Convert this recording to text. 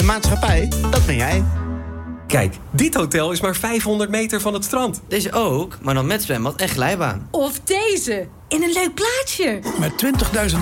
maatschappij, dat ben jij. Kijk, dit hotel is maar 500 meter van het strand. Deze ook, maar dan met zwembad en glijbaan. Of deze, in een leuk plaatsje. Met 20.000